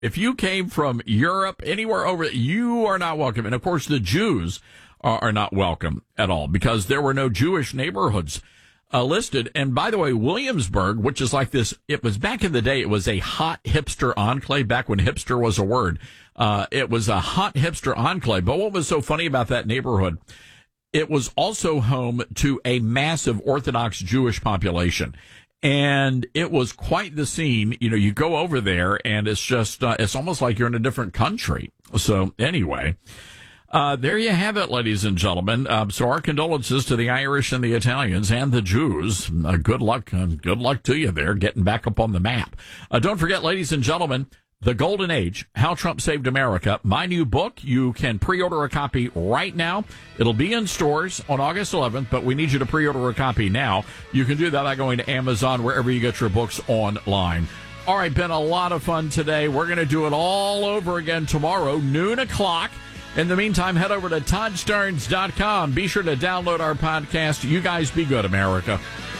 If you came from Europe, anywhere over, you are not welcome. And of course, the Jews are not welcome at all because there were no Jewish neighborhoods listed. And by the way, Williamsburg, which is like this, it was back in the day, it was a hot hipster enclave back when hipster was a word. It was a hot hipster enclave. But what was so funny about that neighborhood? It was also home to a massive Orthodox Jewish population. And it was quite the scene. You know, you go over there and it's just, it's almost like you're in a different country. So anyway, there you have it, ladies and gentlemen. So our condolences to the Irish and the Italians and the Jews. Good luck to you there, getting back up on the map. Don't forget, ladies and gentlemen, The Golden Age, How Trump Saved America, my new book. You can pre-order a copy right now. It'll be in stores on August 11th, but we need you to pre-order a copy now. You can do that by going to Amazon, wherever you get your books online. All right, been a lot of fun today. We're going to do it all over again tomorrow, noon o'clock. In the meantime, head over to ToddStarnes.com. Be sure to download our podcast. You guys be good, America.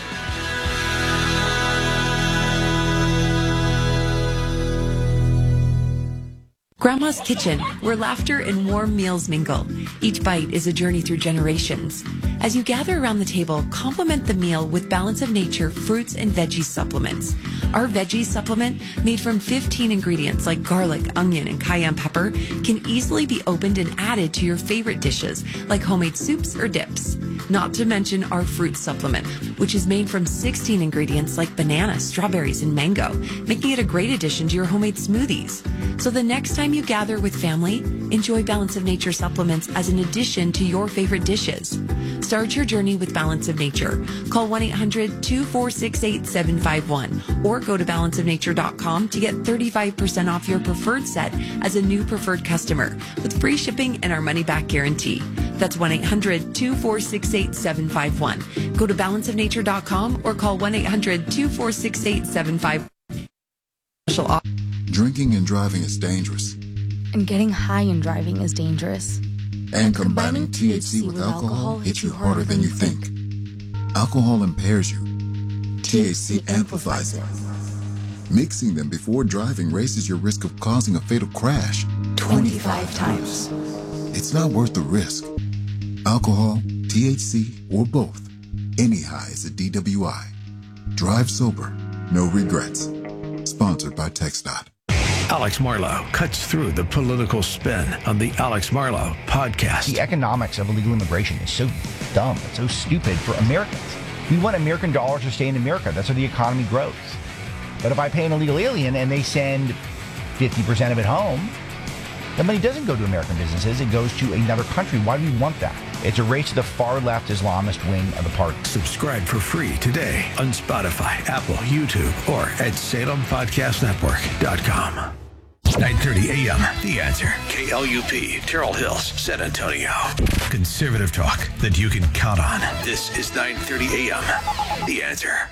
Grandma's Kitchen, where laughter and warm meals mingle. Each bite is a journey through generations. As you gather around the table, complement the meal with Balance of Nature fruits and veggie supplements. Our veggie supplement, made from 15 ingredients like garlic, onion, and cayenne pepper, can easily be opened and added to your favorite dishes, like homemade soups or dips. Not to mention our fruit supplement, which is made from 16 ingredients like banana, strawberries, and mango, making it a great addition to your homemade smoothies. So the next time you gather with family, enjoy Balance of Nature supplements as an addition to your favorite dishes. Start your journey with Balance of Nature. Call 1-800-246-8751 or go to balanceofnature.com to get 35% off your preferred set as a new preferred customer with free shipping and our money-back guarantee. That's 1-800-246-8751. Go to balanceofnature.com or call 1-800-246-8751. Drinking and driving is dangerous. And getting high and driving is dangerous. And combining THC with alcohol hits you harder than you think. Alcohol impairs you. THC amplifies it. Mixing them before driving raises your risk of causing a fatal crash 25 times. It's not worth the risk. Alcohol, THC, or both. Any high is a DWI. Drive sober, no regrets. Sponsored by TxDOT. Alex Marlow cuts through the political spin on the Alex Marlow podcast. The economics of illegal immigration is so dumb. It's so stupid for Americans. We want American dollars to stay in America. That's how the economy grows. But if I pay an illegal alien and they send 50% of it home, the money doesn't go to American businesses. It goes to another country. Why do we want that? It's a race to the far-left Islamist wing of the party. Subscribe for free today on Spotify, Apple, YouTube, or at SalemPodcastNetwork.com. 9:30 a.m. The Answer. KLUP, Terrell Hills, San Antonio. Conservative talk that you can count on. This is 9:30 a.m. The Answer.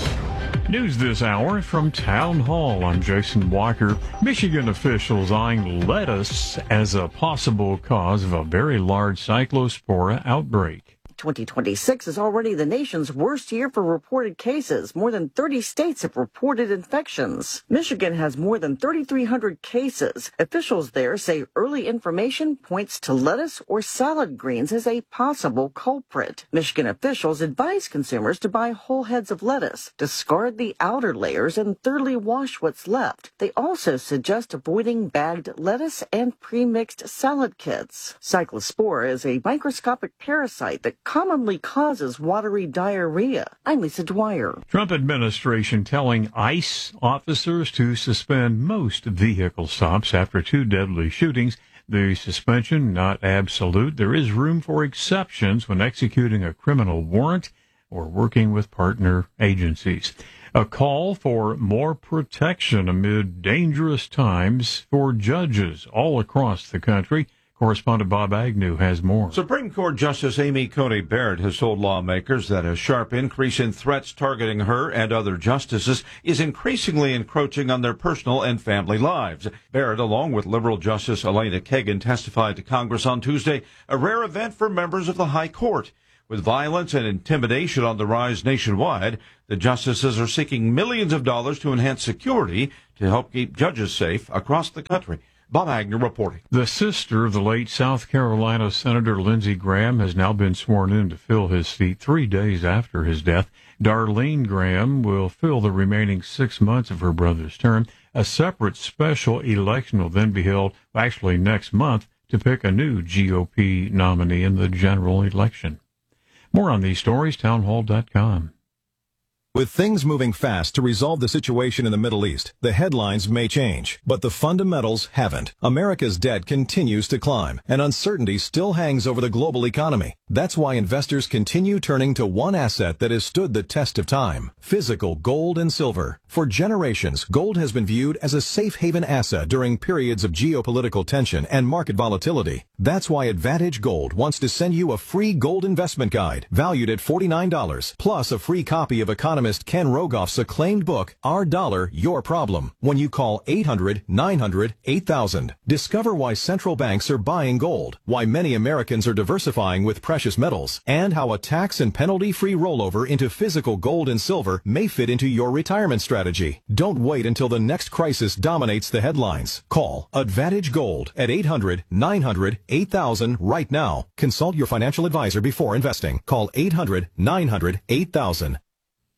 News this hour from Town Hall. I'm Jason Walker. Michigan officials eyeing lettuce as a possible cause of a very large cyclospora outbreak. 2026 is already the nation's worst year for reported cases. More than 30 states have reported infections. Michigan has more than 3,300 cases. Officials there say early information points to lettuce or salad greens as a possible culprit. Michigan officials advise consumers to buy whole heads of lettuce, discard the outer layers, and thoroughly wash what's left. They also suggest avoiding bagged lettuce and pre-mixed salad kits. Cyclospora is a microscopic parasite that commonly causes watery diarrhea. I'm Lisa Dwyer. Trump administration telling ICE officers to suspend most vehicle stops after 2 deadly shootings. The suspension not absolute. There is room for exceptions when executing a criminal warrant or working with partner agencies. A call for more protection amid dangerous times for judges all across the country. Correspondent Bob Agnew has more. Supreme Court Justice Amy Coney Barrett has told lawmakers that a sharp increase in threats targeting her and other justices is increasingly encroaching on their personal and family lives. Barrett, along with liberal Justice Elena Kagan, testified to Congress on Tuesday, a rare event for members of the High Court. With violence and intimidation on the rise nationwide, the justices are seeking millions of dollars to enhance security to help keep judges safe across the country. Bob Agnew reporting. The sister of the late South Carolina Senator Lindsey Graham has now been sworn in to fill his seat 3 days after his death. Darlene Graham will fill the remaining 6 months of her brother's term. A separate special election will then be held, actually next month, to pick a new GOP nominee in the general election. More on these stories, townhall.com. With things moving fast to resolve the situation in the Middle East, the headlines may change, but the fundamentals haven't. America's debt continues to climb, and uncertainty still hangs over the global economy. That's why investors continue turning to one asset that has stood the test of time: physical gold and silver. For generations, gold has been viewed as a safe haven asset during periods of geopolitical tension and market volatility. That's why Advantage Gold wants to send you a free gold investment guide valued at $49, plus a free copy of economist Ken Rogoff's acclaimed book, Our Dollar, Your Problem, when you call 800-900-8000. Discover why central banks are buying gold, why many Americans are diversifying with precious metals, and how a tax and penalty-free rollover into physical gold and silver may fit into your retirement strategy. Don't wait until the next crisis dominates the headlines. Call Advantage Gold at 800-900-8000 right now. Consult your financial advisor before investing. Call 800-900-8000.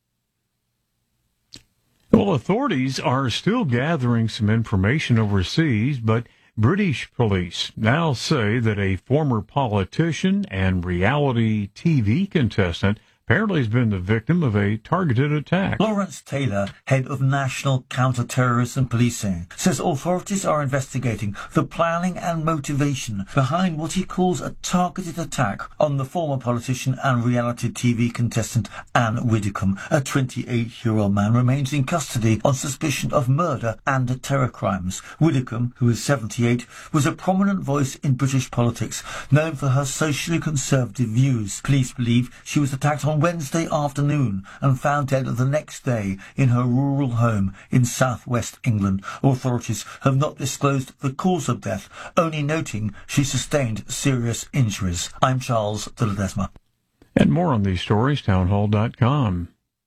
Well, authorities are still gathering some information overseas, but British police now say that a former politician and reality TV contestant apparently has been the victim of a targeted attack. Lawrence Taylor, head of National Counter-Terrorism Policing, says authorities are investigating the planning and motivation behind what he calls a targeted attack on the former politician and reality TV contestant Anne Widdecombe. A 28-year-old man remains in custody on suspicion of murder and terror crimes. Widdecombe, who is 78, was a prominent voice in British politics, known for her socially conservative views. Police believe she was attacked on Wednesday afternoon and found dead the next day in her rural home in southwest England. Authorities have not disclosed the cause of death, only noting she sustained serious injuries. I'm Charles de Ledesma. And more on these stories, townhall.com.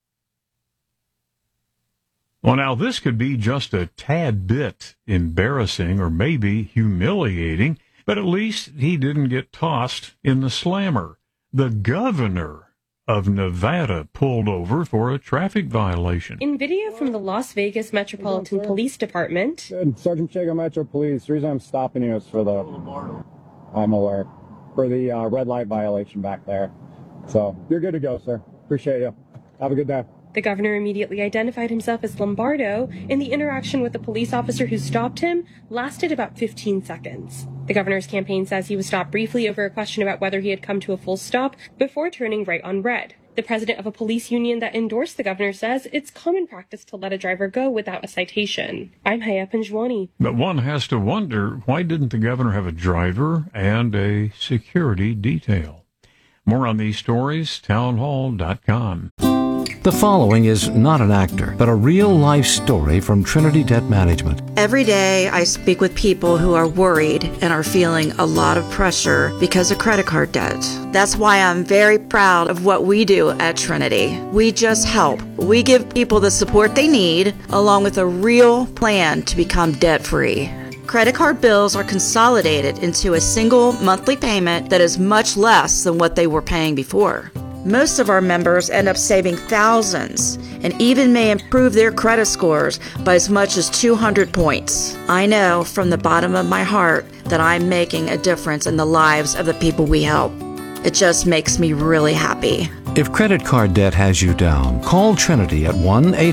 Well, now this could be just a tad bit embarrassing or maybe humiliating, but at least he didn't get tossed in the slammer. The governor of Nevada pulled over for a traffic violation. In video from the Las Vegas Metropolitan Police Department. Sergeant Chega, Metro Police. The reason I'm stopping you is for I'm aware, for the red light violation back there. So you're good to go, sir. Appreciate you. Have a good day. The governor immediately identified himself as Lombardo, and the interaction with the police officer who stopped him lasted about 15 seconds. The governor's campaign says he was stopped briefly over a question about whether he had come to a full stop before turning right on red. The president of a police union that endorsed the governor says it's common practice to let a driver go without a citation. I'm Haya Panjwani. But one has to wonder, why didn't the governor have a driver and a security detail? More on these stories, townhall.com. The following is not an actor, but a real-life story from Trinity Debt Management. Every day I speak with people who are worried and are feeling a lot of pressure because of credit card debt. That's why I'm very proud of what we do at Trinity. We just help. We give people the support they need, along with a real plan to become debt-free. Credit card bills are consolidated into a single monthly payment that is much less than what they were paying before. Most of our members end up saving thousands and even may improve their credit scores by as much as 200 points. I know from the bottom of my heart that I'm making a difference in the lives of the people we help. It just makes me really happy. If credit card debt has you down, call Trinity at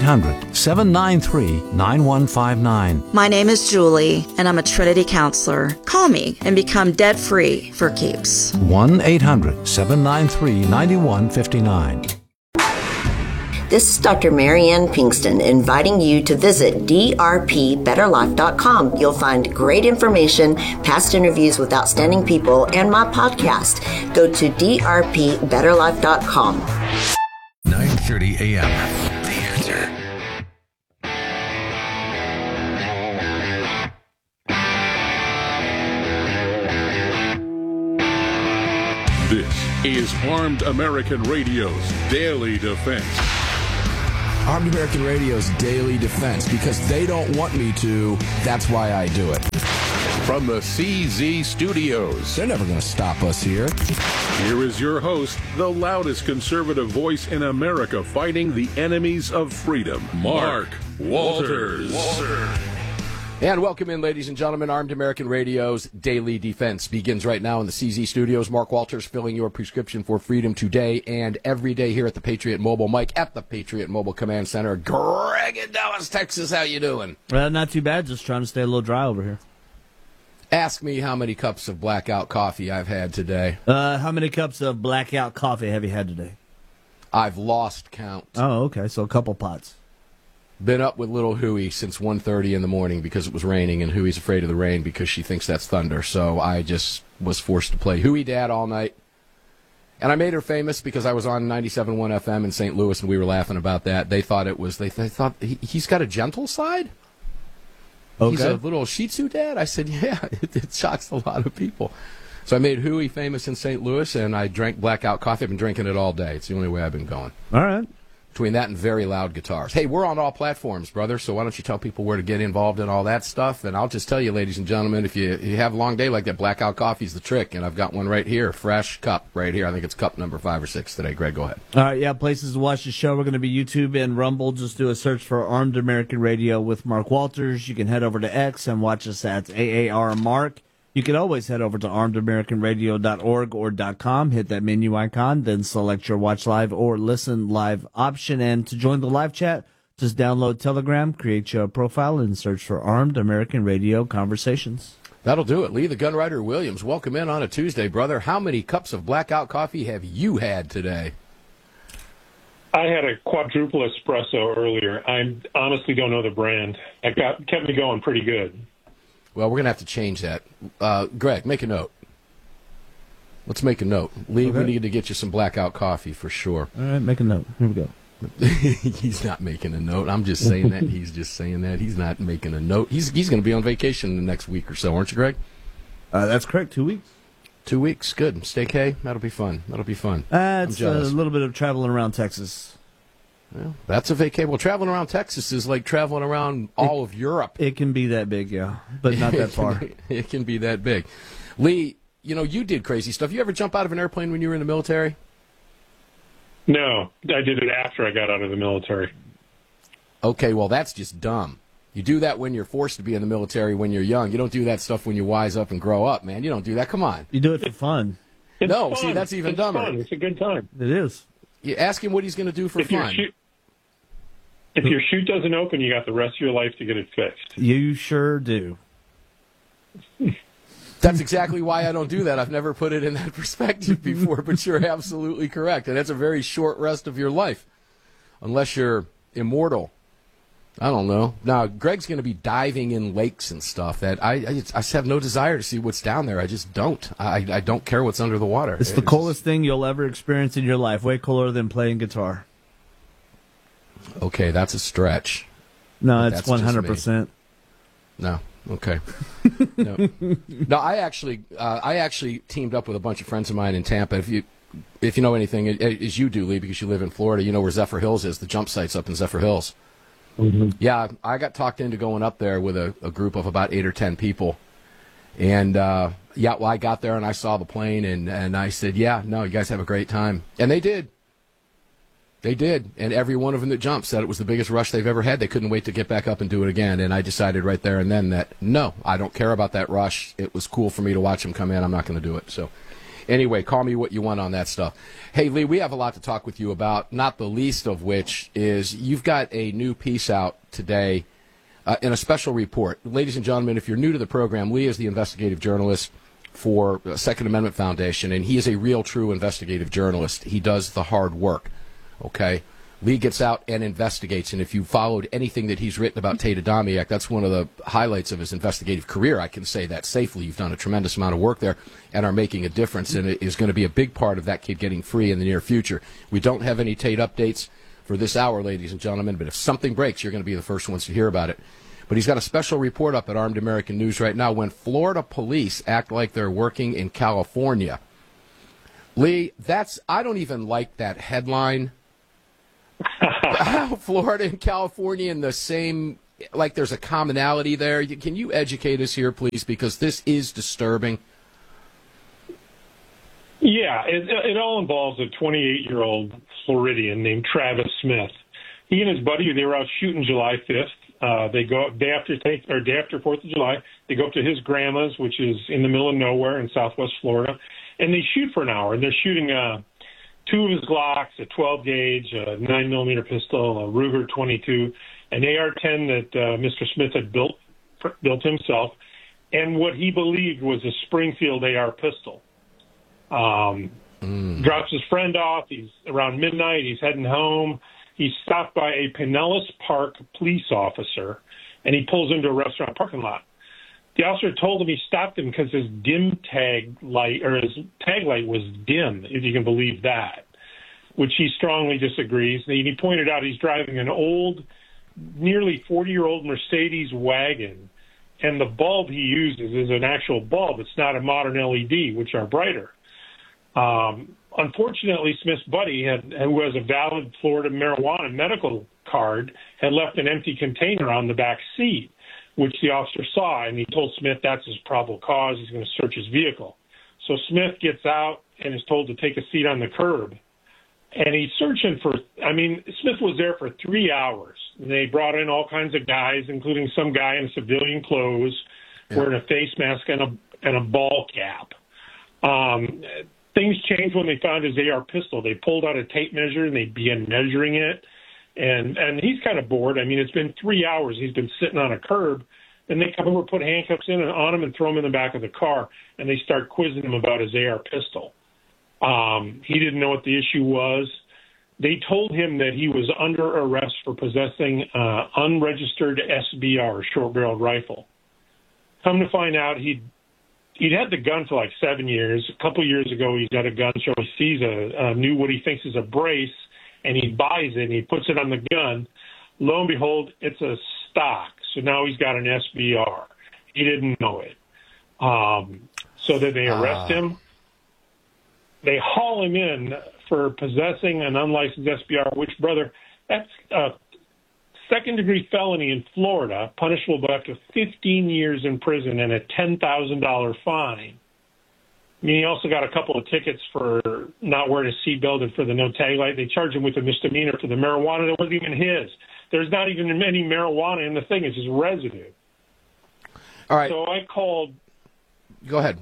1-800-793-9159. My name is Julie, and I'm a Trinity counselor. Call me and become debt-free for keeps. 1-800-793-9159. This is Dr. Marianne Pinkston inviting you to visit drpbetterlife.com. You'll find great information, past interviews with outstanding people, and my podcast. Go to drpbetterlife.com. 9:30 a.m. The Answer. This is Armed American Radio's Daily Defense. Armed American Radio's Daily Defense, because they don't want me to, that's why I do it. From the CZ Studios. They're never going to stop us here. Here is your host, the loudest conservative voice in America fighting the enemies of freedom, Mark Walters. And welcome in, ladies and gentlemen. Armed American Radio's Daily Defense begins right now in the CZ Studios. Mark Walters filling your prescription for freedom today and every day here at the Patriot Mobile. Mike at the Patriot Mobile Command Center. Greg in Dallas, Texas. How you doing? Not too bad. Just trying to stay a little dry over here. Ask me how many cups of blackout coffee I've had today. How many cups of blackout coffee have you had today? I've lost count. Oh, okay. So a couple pots. Been up with little Huey since 1:30 in the morning because it was raining, and Huey's afraid of the rain because she thinks that's thunder. So I just was forced to play Huey Dad all night. And I made her famous because I was on 97.1 FM in St. Louis, and we were laughing about that. They thought it was, they thought he's got a gentle side? Okay. He's a little Shih Tzu dad? I said, yeah, it shocks a lot of people. So I made Huey famous in St. Louis, and I drank blackout coffee. I've been drinking it all day. It's the only way I've been going. All right. Between that and very loud guitars. Hey, we're on all platforms, brother, so why don't you tell people where to get involved in all that stuff? And I'll just tell you, ladies and gentlemen, if you have a long day like that, blackout coffee's the trick, and I've got one right here, fresh cup right here. I think it's cup number 5 or 6 today. Greg, go ahead. All right, yeah, places to watch the show. We're going to be YouTube and Rumble. Just do a search for Armed American Radio with Mark Walters. You can head over to X and watch us at AAR Mark. You can always head over to armedamericanradio.org or .com, hit that menu icon, then select your watch live or listen live option. And to join the live chat, just download Telegram, create your profile, and search for Armed American Radio Conversations. That'll do it. Lee the Gunwriter Williams, welcome in on a Tuesday, brother. How many cups of blackout coffee have you had today? I had a quadruple espresso earlier. I honestly don't know the brand. It kept me going pretty good. Well, we're going to have to change that. Greg, make a note. Let's make a note. Lee, okay. We need to get you some blackout coffee for sure. All right, make a note. Here we go. He's not making a note. I'm just saying that. He's just saying that. He's not making a note. He's going to be on vacation the next week or so, aren't you, Greg? That's correct. 2 weeks. 2 weeks. Good. Staycay. That'll be fun. That'll be fun. It's a little bit of traveling around Texas. Well, that's a vacation. Well, traveling around Texas is like traveling around all of Europe. It can be that big, yeah, but not that far. It can be that big. Lee, you did crazy stuff. You ever jump out of an airplane when you were in the military? No, I did it after I got out of the military. Okay, well, that's just dumb. You do that when you're forced to be in the military when you're young. You don't do that stuff when you wise up and grow up, man. You don't do that. Come on. You do it for fun. It's fun. See, that's even dumber. Fun. It's a good time. It is. You ask him what he's going to do for fun. If your chute doesn't open, you got the rest of your life to get it fixed. You sure do. That's exactly why I don't do that. I've never put it in that perspective before, but you're absolutely correct. And that's a very short rest of your life, unless you're immortal. I don't know. Now, Greg's going to be diving in lakes and stuff. That I just have no desire to see what's down there. I just don't. I don't care what's under the water. It's the coolest thing you'll ever experience in your life. Way cooler than playing guitar. Okay, that's a stretch. No, it's 100%. No, okay. No, I actually teamed up with a bunch of friends of mine in Tampa. If you know anything, as you do, Lee, because you live in Florida, you know where Zephyr Hills is. The jump site's up in Zephyr Hills. Mm-hmm. Yeah, I got talked into going up there with a group of about 8 or 10 people. And, I got there and I saw the plane and I said, yeah, no, you guys have a great time. And they did. They did. And every one of them that jumped said it was the biggest rush they've ever had. They couldn't wait to get back up and do it again. And I decided right there and then that, no, I don't care about that rush. It was cool for me to watch them come in. I'm not going to do it. So anyway, call me what you want on that stuff. Hey, Lee, we have a lot to talk with you about, not the least of which is you've got a new piece out today in a special report. Ladies and gentlemen, if you're new to the program, Lee is the investigative journalist for Second Amendment Foundation, and he is a real, true investigative journalist. He does the hard work. Okay, Lee gets out and investigates, and if you followed anything that he's written about Tate Adamiak, that's one of the highlights of his investigative career. I can say that safely. You've done a tremendous amount of work there and are making a difference, and it is going to be a big part of that kid getting free in the near future. We don't have any Tate updates for this hour, ladies and gentlemen, but if something breaks, you're going to be the first ones to hear about it. But he's got a special report up at Armed American News right now. When Florida police act like they're working in California, Lee, I don't even like that headline. Florida and California in the same, like there's a commonality there. Can you educate us here, please? Because this is disturbing. Yeah, it all involves a 28-year-old Floridian named Travis Smith. He and his buddy, they were out shooting July 5th. They go up day after 4th of July. They go up to his grandma's, which is in the middle of nowhere in southwest Florida, and they shoot for an hour. And they're shooting two of his Glocks, a 12-gauge, a 9mm pistol, a Ruger 22, an AR-10 that Mr. Smith had built himself, and what he believed was a Springfield AR pistol. Drops his friend off. He's around midnight. He's heading home. He's stopped by a Pinellas Park police officer, and he pulls into a restaurant parking lot. The officer told him he stopped him because his tag light was dim, if you can believe that, which he strongly disagrees. And he pointed out he's driving an old, nearly 40-year-old Mercedes wagon, and the bulb he uses is an actual bulb. It's not a modern LED, which are brighter. Unfortunately, Smith's buddy, who has a valid Florida marijuana medical card, had left an empty container on the back seat, which the officer saw, and he told Smith that's his probable cause. He's going to search his vehicle. So Smith gets out and is told to take a seat on the curb. And he's searching Smith was there for 3 hours. And they brought in all kinds of guys, including some guy in civilian clothes, wearing a face mask and a ball cap. Things changed when they found his AR pistol. They pulled out a tape measure and they began measuring it. And he's kind of bored. I mean, it's been 3 hours. He's been sitting on a curb. And they come over, put handcuffs on him and throw him in the back of the car. And they start quizzing him about his AR pistol. He didn't know what the issue was. They told him that he was under arrest for possessing unregistered SBR, short-barreled rifle. Come to find out, he'd had the gun for like 7 years. A couple years ago, he's got a gun show. He sees a new what he thinks is a brace, and he buys it, and he puts it on the gun. Lo and behold, it's a stock. So now he's got an SBR. He didn't know it. So then they arrest him. They haul him in for possessing an unlicensed SBR, which, brother, that's a second-degree felony in Florida, punishable by up to 15 years in prison and a $10,000 fine. I mean, he also got a couple of tickets for not wearing a seatbelt and for the no tag light. They charged him with a misdemeanor for the marijuana that wasn't even his. There's not even any marijuana in the thing. It's just residue. All right. So I called. Go ahead.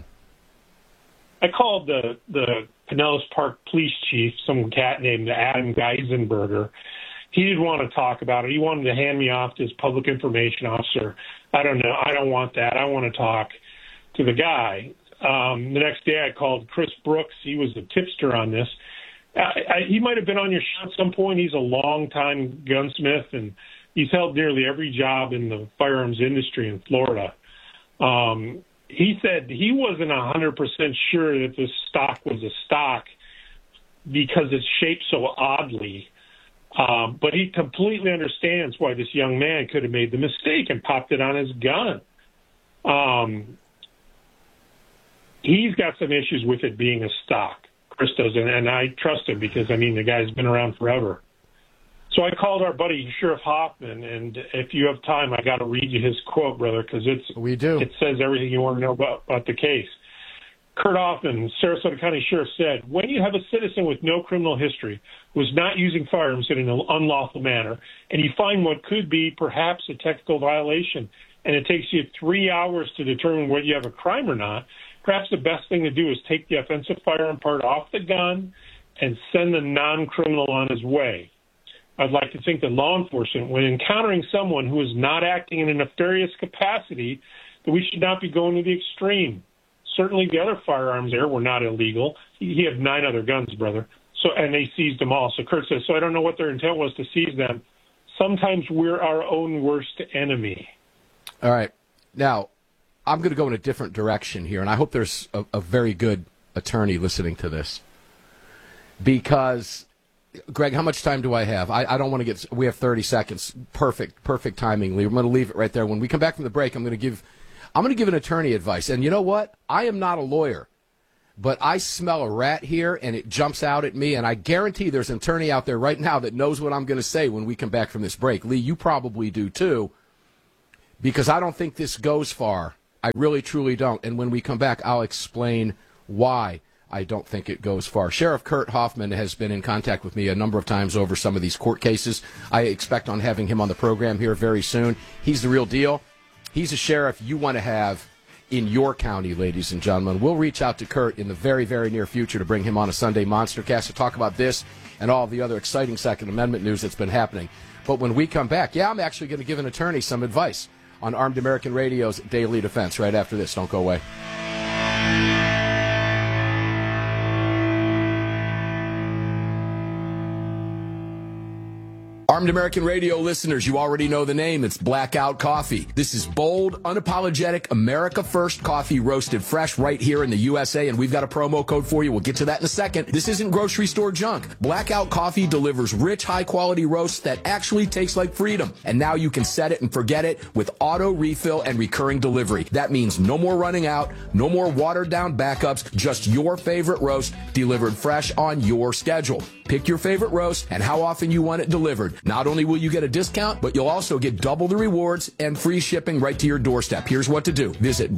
I called the Pinellas Park police chief, some cat named Adam Geisenberger. He didn't want to talk about it. He wanted to hand me off to his public information officer. I don't know. I don't want that. I want to talk to the guy. The next day I called Chris Brooks. He was the tipster on this. He might have been on your show at some point. He's a long-time gunsmith, and he's held nearly every job in the firearms industry in Florida. He said he wasn't 100% sure that this stock was a stock because it's shaped so oddly. But he completely understands why this young man could have made the mistake and popped it on his gun. He's got some issues with it being a stock, Chris does, and I trust him because, I mean, the guy's been around forever. So I called our buddy Sheriff Hoffman, and if you have time, I got to read you his quote, brother, because it says everything you want to know about the case. Kurt Hoffman, Sarasota County Sheriff, said, when you have a citizen with no criminal history who is not using firearms in an unlawful manner, and you find what could be perhaps a technical violation, and it takes you 3 hours to determine whether you have a crime or not, perhaps the best thing to do is take the offensive firearm part off the gun and send the non-criminal on his way. I'd like to think that law enforcement, when encountering someone who is not acting in a nefarious capacity, that we should not be going to the extreme. Certainly the other firearms there were not illegal. He had 9 other guns, brother. And they seized them all. So Kurt says, so I don't know what their intent was to seize them. Sometimes we're our own worst enemy. All right. Now, I'm going to go in a different direction here, and I hope there's a very good attorney listening to this. Because, Greg, how much time do I have? I don't want to we have 30 seconds. Perfect timing, Lee. I'm going to leave it right there. When we come back from the break, I'm going to give an attorney advice. And you know what? I am not a lawyer. but I smell a rat here, and it jumps out at me, and I guarantee there's an attorney out there right now that knows what I'm going to say when we come back from this break. Lee, you probably do too, because I don't think this goes far. I really, truly don't. And when we come back, I'll explain why I don't think it goes far. Sheriff Kurt Hoffman has been in contact with me a number of times over some of these court cases. I expect on having him on the program here very soon. He's the real deal. He's a sheriff you want to have in your county, ladies and gentlemen. We'll reach out to Kurt in the very, very near future to bring him on a Sunday Monstercast to talk about this and all of the other exciting Second Amendment news that's been happening. But when we come back, I'm actually going to give an attorney some advice on Armed American Radio's Daily Defense right after this. Don't go away. Armed American Radio listeners, you already know the name. It's Blackout Coffee. This is bold, unapologetic, America First coffee roasted fresh right here in the USA, and we've got a promo code for you. We'll get to that in a second. This isn't grocery store junk. Blackout Coffee delivers rich, high-quality roasts that actually taste like freedom. And now you can set it and forget it with auto refill and recurring delivery. That means no more running out, no more watered-down backups, just your favorite roast delivered fresh on your schedule. Pick your favorite roast and how often you want it delivered. Not only will you get a discount, but you'll also get double the rewards and free shipping right to your doorstep. Here's what to do. Visit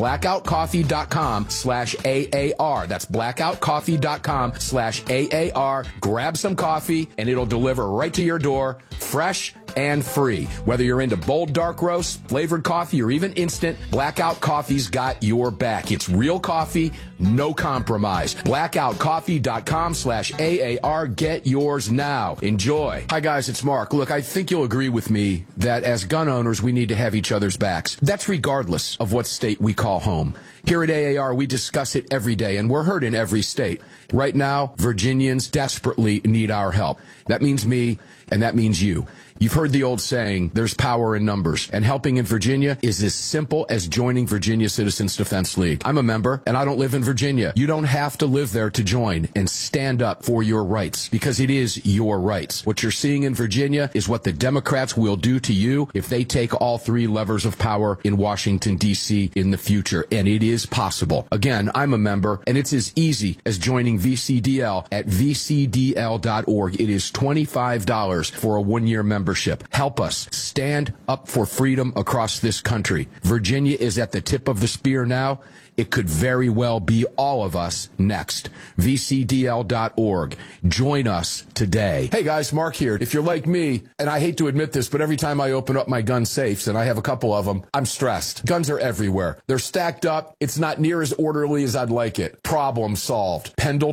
blackoutcoffee.com/AAR. That's blackoutcoffee.com/AAR. Grab some coffee and it'll deliver right to your door, fresh and free. Whether you're into bold dark roast, flavored coffee, or even instant, Blackout Coffee's got your back. It's real coffee, no compromise. blackoutcoffee.com/AAR. Get yours now. Enjoy. Hi guys, it's Mark. Look, I think you'll agree with me that as gun owners, we need to have each other's backs. That's regardless of what state we call home. Here at AAR, we discuss it every day, and we're heard in every state. Right now, Virginians desperately need our help. That means me, and that means you. You've heard the old saying, there's power in numbers, and helping in Virginia is as simple as joining Virginia Citizens Defense League. I'm a member, and I don't live in Virginia. You don't have to live there to join and stand up for your rights, because it is your rights. What you're seeing in Virginia is what the Democrats will do to you if they take all three levers of power in Washington, D.C. in the future, and it is possible. Again, I'm a member, and it's as easy as joining VCDL at vcdl.org. It is $25 for a one-year membership. Help us stand up for freedom across this country. Virginia is at the tip of the spear now. It could very well be all of us next. VCDL.org. Join us today. Hey guys, Mark here. If you're like me, and I hate to admit this, but every time I open up my gun safes, and I have a couple of them, I'm stressed. Guns are everywhere. They're stacked up. It's not near as orderly as I'd like it. Problem solved.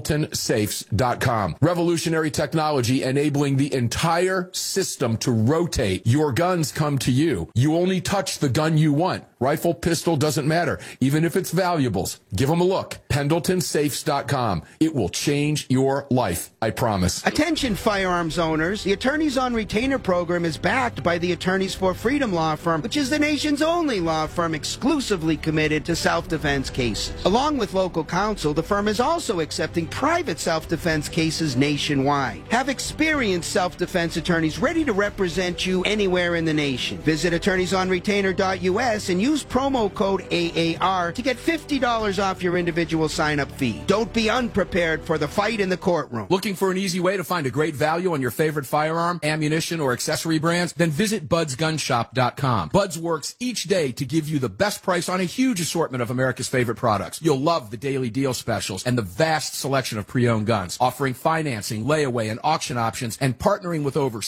PendletonSafes.com. Revolutionary technology enabling the entire system to rotate. Your guns come to you. You only touch the gun you want. Rifle, pistol, doesn't matter. Even if it's valuables, give them a look. PendletonSafes.com. It will change your life, I promise. Attention firearms owners. The Attorneys on Retainer program is backed by the Attorneys for Freedom law firm, which is the nation's only law firm exclusively committed to self-defense cases. Along with local counsel, the firm is also accepting private self-defense cases nationwide. Have experienced self-defense attorneys ready to represent you anywhere in the nation. Visit attorneysonretainer.us and use promo code AAR to get $50 off your individual sign-up fee. Don't be unprepared for the fight in the courtroom. Looking for an easy way to find a great value on your favorite firearm, ammunition, or accessory brands? Then visit BudsGunShop.com. Buds works each day to give you the best price on a huge assortment of America's favorite products. You'll love the daily deal specials and the vast selection of pre-owned guns, offering financing, layaway, and auction options, and partnering with over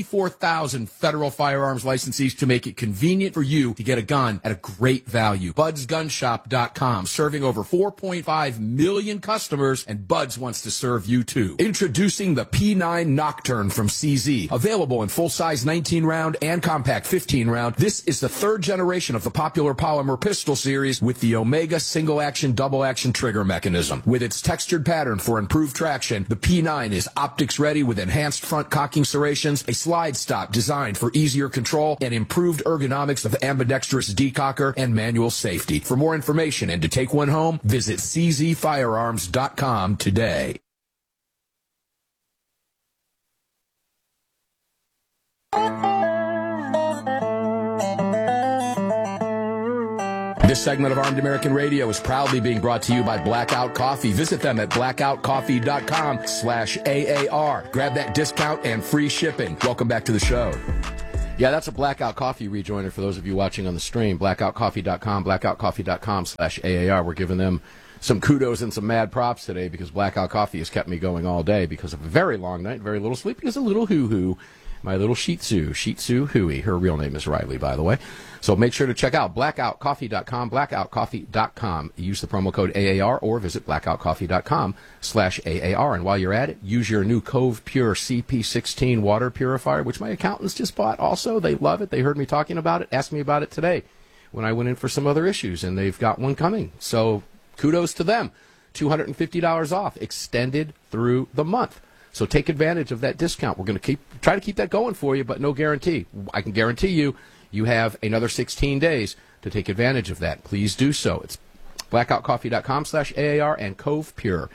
64,000 federal firearms licensees to make it convenient for you to get a gun at a great value. BudsGunShop.com, serving over 4.5 million customers, and Buds wants to serve you too. Introducing the P9 Nocturne from CZ. Available in full-size 19-round and compact 15-round, this is the third generation of the popular polymer pistol series with the Omega single-action, double-action trigger mechanism. With its textured pattern for improved traction, the P9 is optics-ready with enhanced front cocking serrations, a slide stop designed for easier control, and improved ergonomics of ambidextrous decocker and manual safety. For more information and to take one home, visit czfirearms.com today. This segment of Armed American Radio is proudly being brought to you by Blackout Coffee. Visit them at blackoutcoffee.com/AAR. Grab that discount and free shipping. Welcome back to the show. Yeah, that's a Blackout Coffee rejoiner for those of you watching on the stream. Blackoutcoffee.com, blackoutcoffee.com/AAR. We're giving them some kudos and some mad props today because Blackout Coffee has kept me going all day because of a very long night, very little sleep, because a little hoo-hoo. My little Shih Tzu Hooey. Her real name is Riley, by the way. So make sure to check out blackoutcoffee.com, blackoutcoffee.com. Use the promo code AAR or visit blackoutcoffee.com/AAR. And while you're at it, use your new Cove Pure CP16 water purifier, which my accountants just bought also. They love it. They heard me talking about it, asked me about it today when I went in for some other issues, and they've got one coming. So kudos to them. $250 off, extended through the month. So take advantage of that discount. We're going to try to keep that going for you, but no guarantee. I can guarantee you have another 16 days to take advantage of that. Please do so. It's blackoutcoffee.com/AAR and Cove Pure,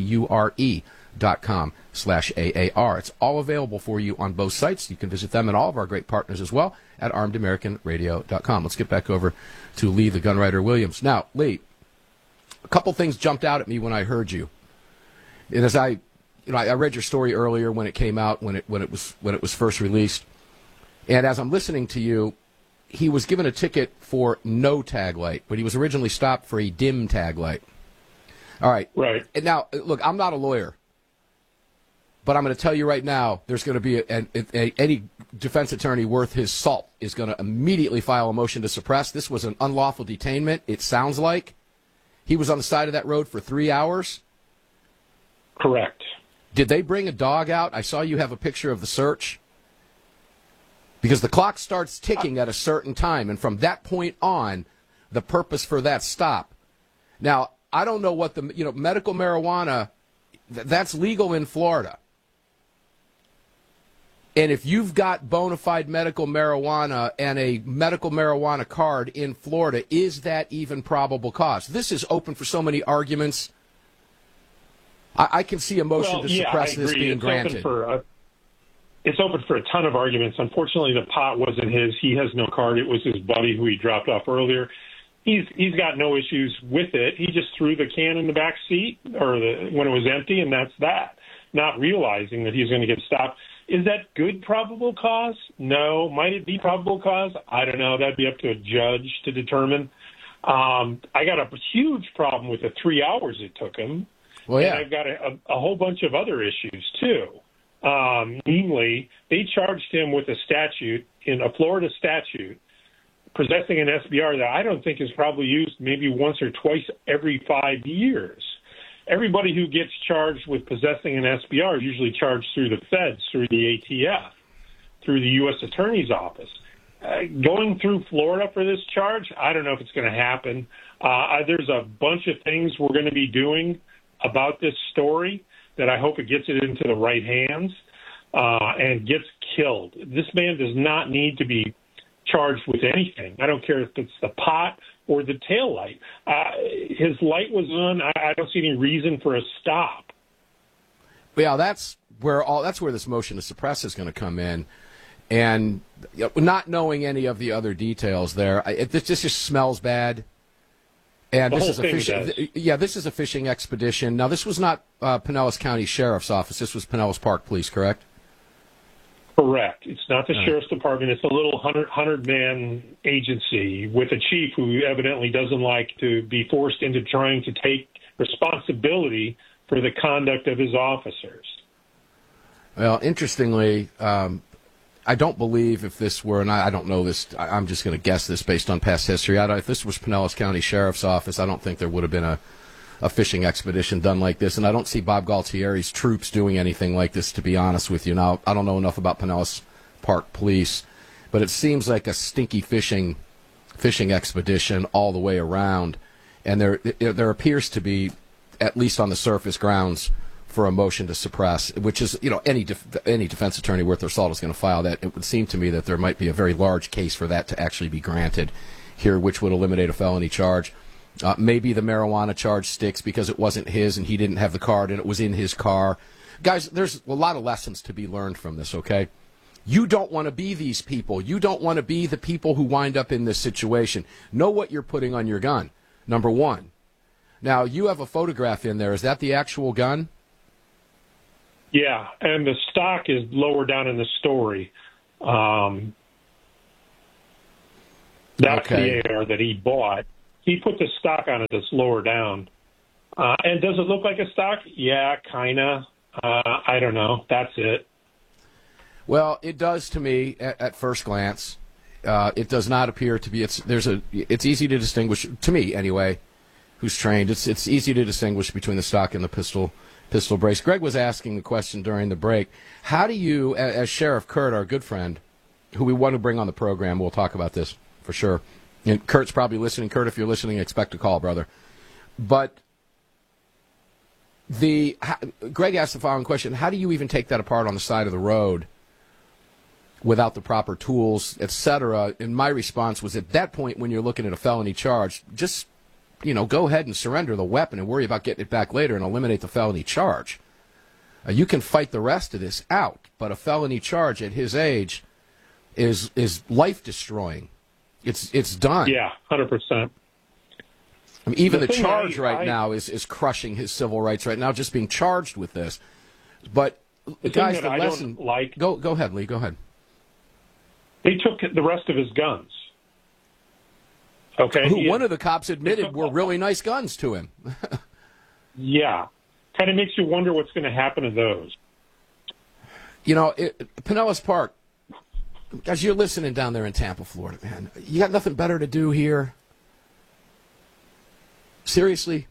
PURE.com/AAR. It's all available for you on both sites. You can visit them and all of our great partners as well at armedamericanradio.com. Let's get back over to Lee, the Gunwriter Williams. Now, Lee, a couple things jumped out at me when I heard you. And as I read your story earlier when it came out, when it was first released, and as I'm listening to you, he was given a ticket for no tag light, but he was originally stopped for a dim tag light. All right. Right. And now, look, I'm not a lawyer, but I'm going to tell you right now, there's going to be any defense attorney worth his salt is going to immediately file a motion to suppress. This was an unlawful detainment. It sounds like he was on the side of that road for 3 hours. Correct. Did they bring a dog out? I saw you have a picture of the search. Because the clock starts ticking at a certain time, and from that point on, the purpose for that stop. Now, I don't know what medical marijuana, that's legal in Florida. And if you've got bona fide medical marijuana and a medical marijuana card in Florida, is that even probable cause? This is open for so many arguments. I can see a motion to suppress this being granted. It's open for a ton of arguments. Unfortunately, the pot wasn't his. He has no card. It was his buddy who he dropped off earlier. He's got no issues with it. He just threw the can in the back seat when it was empty, and that's that, not realizing that he's going to get stopped. Is that good probable cause? No. Might it be probable cause? I don't know. That'd be up to a judge to determine. I got a huge problem with the 3 hours it took him. Well, yeah. And I've got a whole bunch of other issues, too. Namely, they charged him with a Florida statute, possessing an SBR that I don't think is probably used maybe once or twice every 5 years. Everybody who gets charged with possessing an SBR is usually charged through the feds, through the ATF, through the U.S. Attorney's Office. Going through Florida for this charge, I don't know if it's going to happen. There's a bunch of things we're going to be doing about this story that I hope it gets it into the right hands and gets killed. This man does not need to be charged with anything. I don't care if it's the pot or the tail light. His light was on. I don't see any reason for a stop. Yeah, that's where this motion to suppress is going to come in, and not knowing any of the other details there, this just smells bad. And this is a fishing expedition. Now, this was not Pinellas County Sheriff's Office. This was Pinellas Park Police, correct? Correct. It's not the Sheriff's Department. It's a little 100-man agency with a chief who evidently doesn't like to be forced into trying to take responsibility for the conduct of his officers. Well, interestingly, I don't believe if this were, and I don't know this, I'm just going to guess this based on past history. If this was Pinellas County Sheriff's Office, I don't think there would have been a fishing expedition done like this, and I don't see Bob Galtieri's troops doing anything like this, to be honest with you. Now, I don't know enough about Pinellas Park Police, but it seems like a stinky fishing expedition all the way around, and there appears to be, at least on the surface, grounds for a motion to suppress, which is, any defense attorney worth their salt is going to file that. It would seem to me that there might be a very large case for that to actually be granted here, which would eliminate a felony charge. Maybe the marijuana charge sticks because it wasn't his and he didn't have the card and it was in his car. Guys, there's a lot of lessons to be learned from this, okay? You don't want to be these people. You don't want to be the people who wind up in this situation. Know what you're putting on your gun, number one. Now, you have a photograph in there. Is that the actual gun? Yeah, and the stock is lower down in the story. That's the AR that he bought. He put the stock on it that's lower down. And does it look like a stock? Yeah, kind of. I don't know. That's it. Well, it does to me at first glance. It does not appear to be. It's easy to distinguish, to me anyway, who's trained. It's easy to distinguish between the stock and the pistol brace. Greg was asking the question during the break. How do you, as Sheriff Kurt, our good friend, who we want to bring on the program, we'll talk about this for sure. And Kurt's probably listening. Kurt, if you're listening, expect a call, brother. But Greg asked the following question: how do you even take that apart on the side of the road without the proper tools, etc.? And my response was, at that point, when you're looking at a felony charge, just go ahead and surrender the weapon and worry about getting it back later and eliminate the felony charge. You can fight the rest of this out, but a felony charge at his age is life destroying. It's done. Yeah, 100%. I mean, even the charge now is crushing his civil rights right now, just being charged with this. But guys, the lesson. Go ahead, Lee. Go ahead. They took the rest of his guns. Okay. Who one of the cops admitted were really nice guns to him. Yeah. Kind of makes you wonder what's going to happen to those. Pinellas Park, guys, you're listening down there in Tampa, Florida, man. You got nothing better to do here? Seriously?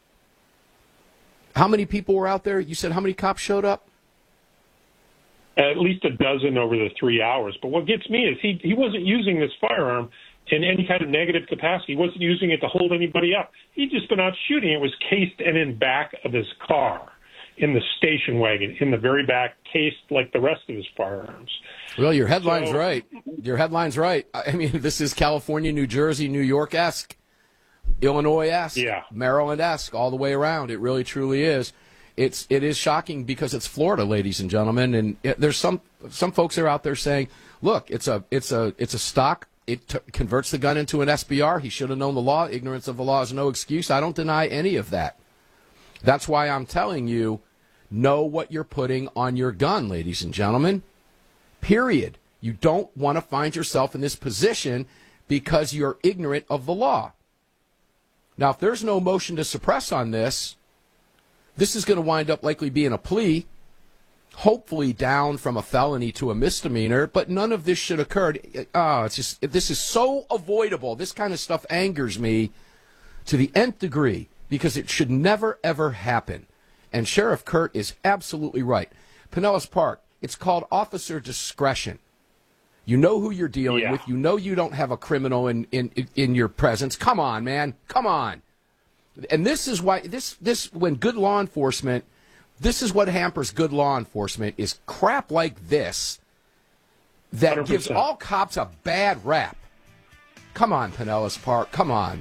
How many people were out there? You said how many cops showed up? At least a dozen over the 3 hours. But what gets me is he wasn't using this firearm in any kind of negative capacity. He wasn't using it to hold anybody up. He'd just been out shooting. It was cased and in back of his car, in the station wagon, in the very back, cased like the rest of his firearms. Well, your headline's right. Your headline's right. I mean, this is California, New Jersey, New York-esque, Illinois-esque, Maryland-esque, all the way around. It really, truly is. It is shocking because it's Florida, ladies and gentlemen, and there's some folks that are out there saying, look, it's a stock. It converts the gun into an SBR. He should have known the law. Ignorance of the law is no excuse. I don't deny any of that. That's why I'm telling you, know what you're putting on your gun, ladies and gentlemen. Period. You don't want to find yourself in this position because you're ignorant of the law. Now, if there's no motion to suppress on this is going to wind up likely being a plea, hopefully down from a felony to a misdemeanor, but none of this should occur. This is so avoidable. This kind of stuff angers me to the nth degree because it should never, ever happen. And Sheriff Kurt is absolutely right. Pinellas Park, it's called officer discretion. You know who you're dealing with. You know you don't have a criminal in your presence. Come on, man. Come on. And this is why when good law enforcement, this is what hampers good law enforcement, is crap like this that 100%. Gives all cops a bad rap. Come on, Pinellas Park. Come on.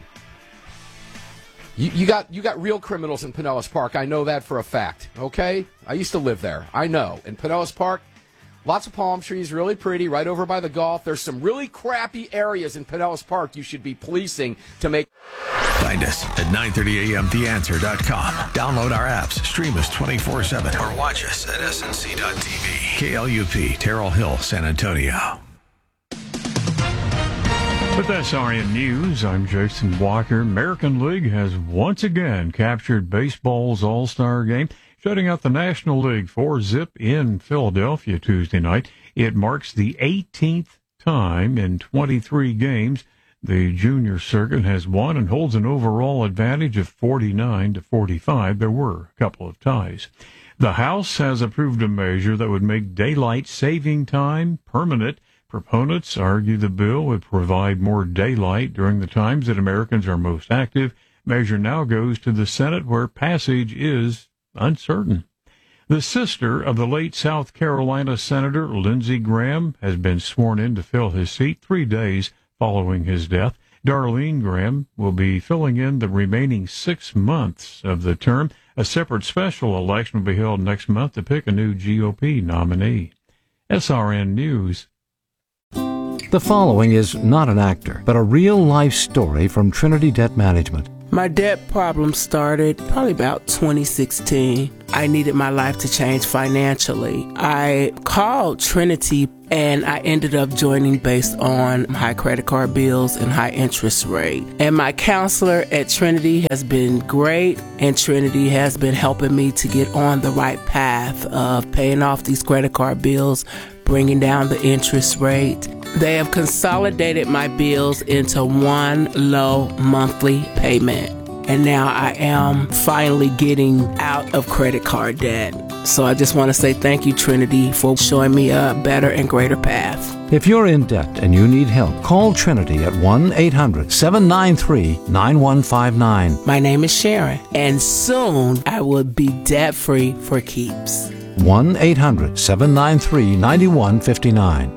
You got real criminals in Pinellas Park. I know that for a fact. Okay? I used to live there. I know. In Pinellas Park, lots of palm trees, really pretty, right over by the golf. There's some really crappy areas in Pinellas Park you should be policing to make. Find us at 930amtheanswer.com. Download our apps, stream us 24/7, or watch us at snc.tv. KLUP, Terrell Hill, San Antonio. With SRN News, I'm Jason Walker. American League has once again captured baseball's All-Star Game, shutting out the National League 4-zip in Philadelphia Tuesday night. It marks the 18th time in 23 games the junior circuit has won and holds an overall advantage of 49-45. There were a couple of ties. The House has approved a measure that would make daylight saving time permanent. Proponents argue the bill would provide more daylight during the times that Americans are most active. Measure now goes to the Senate, where passage is uncertain. The sister of the late South Carolina Senator Lindsey Graham has been sworn in to fill his seat 3 days following his death. Darlene Graham will be filling in the remaining 6 months of the term. A separate special election will be held next month to pick a new GOP nominee. SRN News. The following is not an actor, but a real-life story from Trinity Debt Management. My debt problem started probably about 2016. I needed my life to change financially. I called Trinity and I ended up joining based on high credit card bills and high interest rate. And my counselor at Trinity has been great, and Trinity has been helping me to get on the right path of paying off these credit card bills, bringing down the interest rate. They have consolidated my bills into one low monthly payment. And now I am finally getting out of credit card debt. So I just want to say thank you, Trinity, for showing me a better and greater path. If you're in debt and you need help, call Trinity at 1-800-793-9159. My name is Sharon, and soon I will be debt-free for keeps. 1-800-793-9159.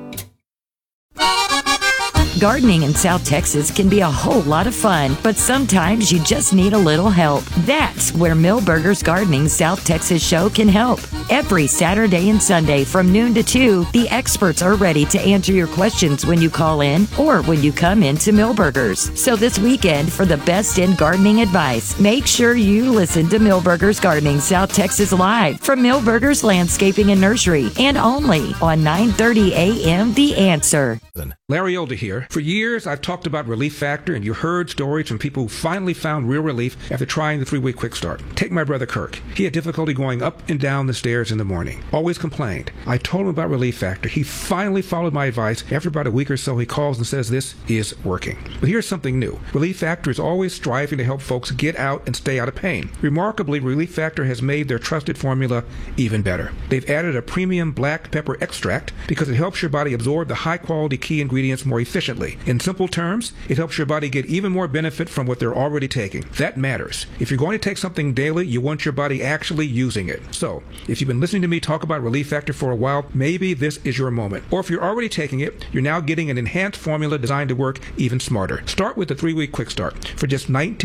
Gardening in South Texas can be a whole lot of fun, but sometimes you just need a little help. That's where Millburgers Gardening South Texas Show can help. Every Saturday and Sunday from noon to 2, the experts are ready to answer your questions when you call in or when you come into Millburgers. So this weekend, for the best in gardening advice, make sure you listen to Millburgers Gardening South Texas Live from Millburgers Landscaping and Nursery, and only on 9:30 a.m. The Answer. Larry Older here. For years, I've talked about Relief Factor, and you heard stories from people who finally found real relief after trying the 3-week quick start. Take my brother Kirk. He had difficulty going up and down the stairs in the morning. Always complained. I told him about Relief Factor. He finally followed my advice. After about a week or so, he calls and says this is working. But here's something new. Relief Factor is always striving to help folks get out and stay out of pain. Remarkably, Relief Factor has made their trusted formula even better. They've added a premium black pepper extract because it helps your body absorb the high-quality key ingredients more efficiently. In simple terms, it helps your body get even more benefit from what they're already taking. That matters. If you're going to take something daily, you want your body actually using it. So, if you've been listening to me talk about Relief Factor for a while, maybe this is your moment. Or if you're already taking it, you're now getting an enhanced formula designed to work even smarter. Start with the 3-week quick start for just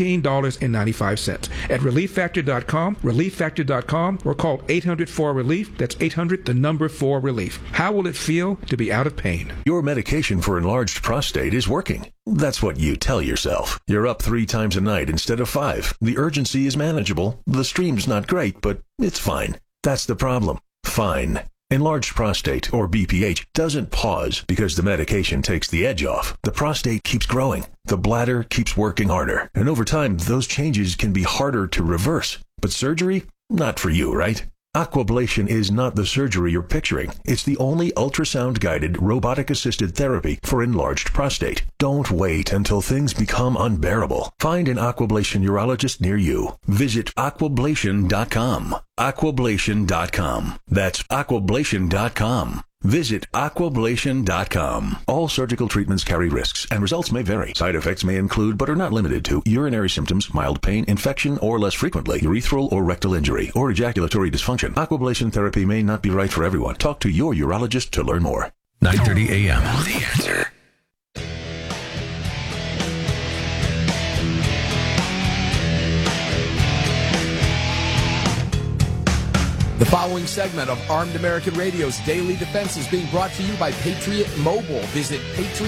$19.95 at ReliefFactor.com, ReliefFactor.com, or call 800-4-RELIEF. That's 800-4-RELIEF. How will it feel to be out of pain? Your medication for enlarged prostate is working. That's what you tell yourself. You're up 3 times a night instead of 5. The urgency is manageable. The stream's not great, but it's fine. That's the problem. Fine. Enlarged prostate, or BPH, doesn't pause because the medication takes the edge off. The prostate keeps growing. The bladder keeps working harder. And over time, those changes can be harder to reverse. But surgery? Not for you, right? Aquablation is not the surgery you're picturing. It's the only ultrasound-guided, robotic-assisted therapy for enlarged prostate. Don't wait until things become unbearable. Find an Aquablation urologist near you. Visit aquablation.com. Aquablation.com. That's aquablation.com. Visit aquablation.com. All surgical treatments carry risks, and results may vary. Side effects may include, but are not limited to, urinary symptoms, mild pain, infection, or less frequently, urethral or rectal injury, or ejaculatory dysfunction. Aquablation therapy may not be right for everyone. Talk to your urologist to learn more. 9:30 a.m. The Answer. The following segment of Armed American Radio's Daily Defense is being brought to you by Patriot Mobile. Visit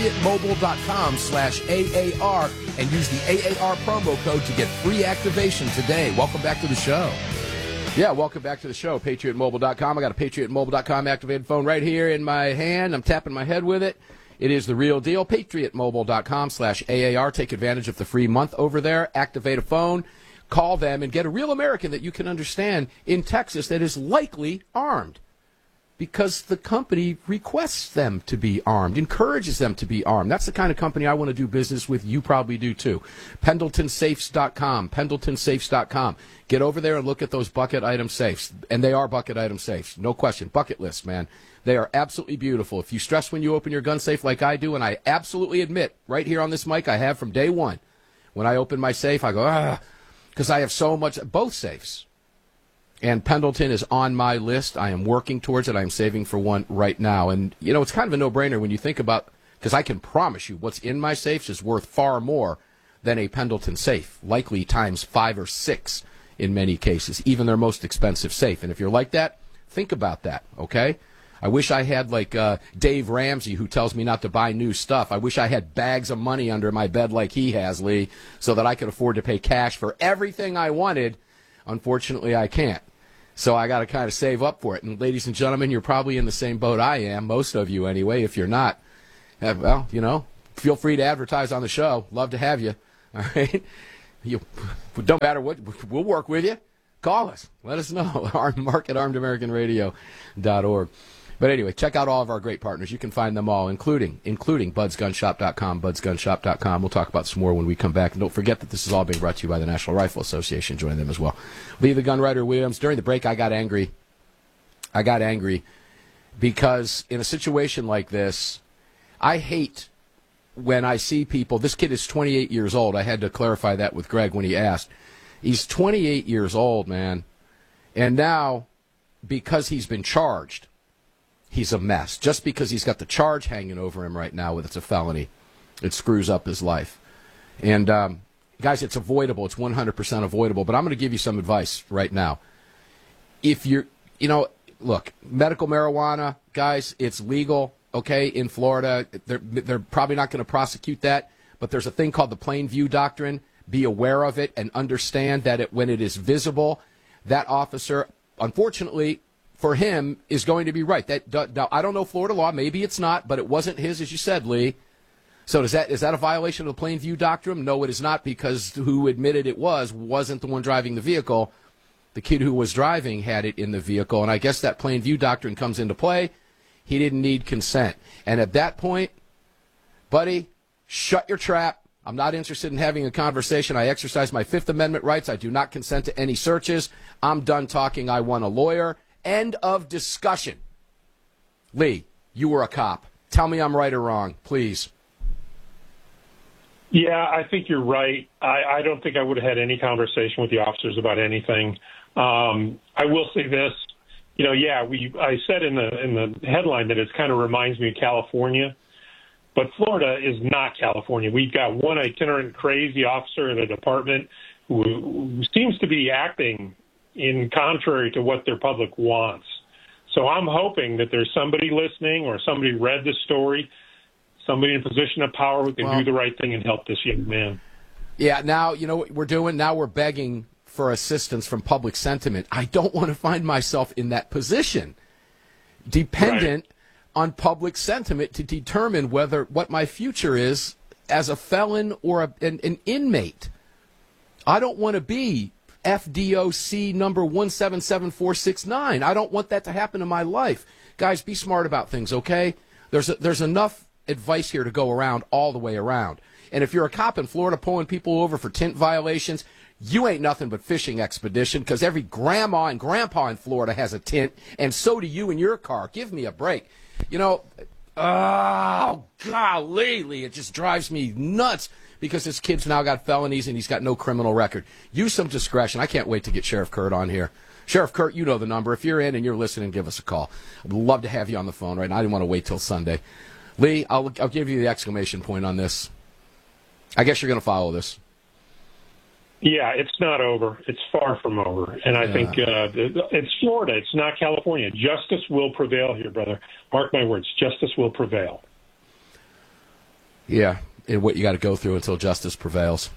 patriotmobile.com/AAR and use the AAR promo code to get free activation today. Welcome back to the show. Yeah, welcome back to the show, patriotmobile.com. I got a patriotmobile.com activated phone right here in my hand. I'm tapping my head with it. It is the real deal. patriotmobile.com/AAR. Take advantage of the free month over there. Activate a phone. Call them and get a real American that you can understand in Texas that is likely armed, because the company requests them to be armed, encourages them to be armed. That's the kind of company I want to do business with. You probably do too. PendletonSafes.com, PendletonSafes.com. Get over there and look at those bucket item safes. And they are bucket item safes. No question. Bucket list, man. They are absolutely beautiful. If you stress when you open your gun safe like I do, and I absolutely admit right here on this mic I have from day one, when I open my safe, I go, because I have so much, both safes. And Pendleton is on my list. I am working towards it. I am saving for one right now. And, you know, it's kind of a no-brainer when you think about, because I can promise you what's in my safes is worth far more than a Pendleton safe, likely times 5 or 6 in many cases, even their most expensive safe. And if you're like that, think about that, okay? I wish I had like Dave Ramsey, who tells me not to buy new stuff. I wish I had bags of money under my bed like he has, Lee, so that I could afford to pay cash for everything I wanted. Unfortunately, I can't. So I got to kind of save up for it. And ladies and gentlemen, you're probably in the same boat I am, most of you anyway. If you're not, well, you know, feel free to advertise on the show. Love to have you. All right? You don't matter what, we'll work with you. Call us. Let us know. Mark at armedamericanradio.org. But anyway, check out all of our great partners. You can find them all, including budsgunshop.com, budsgunshop.com. We'll talk about some more when we come back. And don't forget that this is all being brought to you by the National Rifle Association. Join them as well. Lee the Gunwriter Williams. During the break, I got angry. Because in a situation like this, I hate when I see people. This kid is 28 years old. I had to clarify that with Greg when he asked. He's 28 years old, man. And now, because he's been charged, he's a mess. Just because he's got the charge hanging over him right now with it's a felony, it screws up his life. And, guys, it's avoidable. It's 100% avoidable. But I'm going to give you some advice right now. If you're, look, medical marijuana, guys, it's legal, okay, in Florida. They're probably not going to prosecute that. But there's a thing called the Plainview Doctrine. Be aware of it and understand that when it is visible, that officer, unfortunately, for him, is going to be right. Now, I don't know Florida law. Maybe it's not, but it wasn't his, as you said, Lee. So is that a violation of the Plainview Doctrine? No, it is not, because who admitted it wasn't the one driving the vehicle. The kid who was driving had it in the vehicle, and I guess that Plainview Doctrine comes into play. He didn't need consent. And at that point, buddy, shut your trap. I'm not interested in having a conversation. I exercise my Fifth Amendment rights. I do not consent to any searches. I'm done talking. I want a lawyer. End of discussion. Lee, you were a cop. Tell me I'm right or wrong, please. Yeah, I think you're right. I don't think I would have had any conversation with the officers about anything. I will say this. I said in the headline that it kind of reminds me of California. But Florida is not California. We've got one itinerant crazy officer in the department who seems to be acting in contrary to what their public wants. So I'm hoping that there's somebody listening or somebody read this story, somebody in a position of power who can do the right thing and help this young man. Yeah, now, you know what we're doing? Now we're begging for assistance from public sentiment. I don't want to find myself in that position, dependent on public sentiment to determine what my future is as a felon or an inmate. I don't want to be FDOC number 177469. I don't want that to happen in my life. Guys, be smart about things, okay? There's enough advice here to go around all the way around. And if you're a cop in Florida pulling people over for tint violations, you ain't nothing but fishing expedition, because every grandma and grandpa in Florida has a tint, and so do you in your car. Give me a break. Oh, golly, Lee, it just drives me nuts because this kid's now got felonies and he's got no criminal record. Use some discretion. I can't wait to get Sheriff Kurt on here. Sheriff Kurt, you know the number. If you're in and you're listening, give us a call. I'd love to have you on the phone right now. I didn't want to wait till Sunday. Lee, I'll give you the exclamation point on this. I guess you're going to follow this. Yeah, it's not over. It's far from over. And I think it's Florida. It's not California. Justice will prevail here, brother. Mark my words. Justice will prevail. Yeah, and what you got to go through until justice prevails.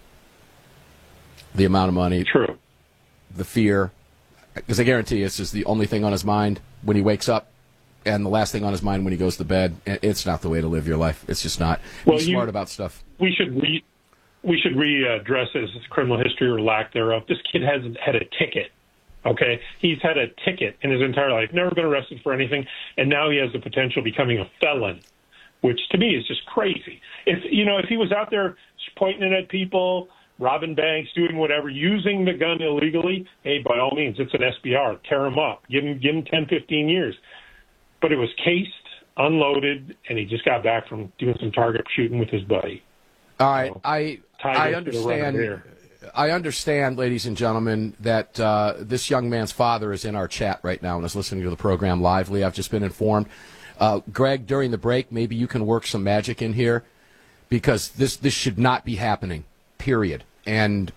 The amount of money. True. The fear. Because I guarantee you, it's just the only thing on his mind when he wakes up and the last thing on his mind when he goes to bed. It's not the way to live your life. It's just not. Be smart about stuff. We should readdress his criminal history or lack thereof. This kid hasn't had a ticket, okay? He's had a ticket in his entire life, never been arrested for anything, and now he has the potential of becoming a felon, which to me is just crazy. If he was out there pointing it at people, robbing banks, doing whatever, using the gun illegally, hey, by all means, it's an SBR. Tear him up. Give him 10, 15 years. But it was cased, unloaded, and he just got back from doing some target shooting with his buddy. All right, I understand. I understand, ladies and gentlemen, that this young man's father is in our chat right now and is listening to the program lively. I've just been informed. Greg, during the break, maybe you can work some magic in here, because this should not be happening. Period. And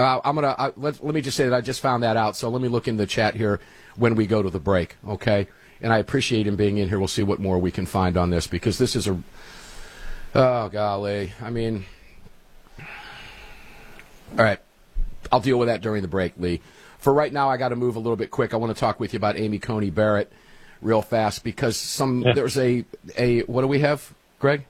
let me just say that I just found that out. So let me look in the chat here when we go to the break. Okay. and I appreciate him being in here. We'll see what more we can find on this, because this is oh, golly. I mean, all right. I'll deal with that during the break, Lee. For right now, I got to move a little bit quick. I want to talk with you about Amy Coney Barrett real fast, because there's a what do we have, Greg?